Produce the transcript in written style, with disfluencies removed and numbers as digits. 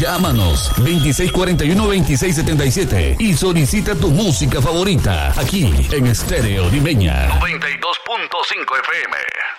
Llámanos 2641-2677 y solicita tu música favorita aquí en Estéreo Limeña 92.5 FM.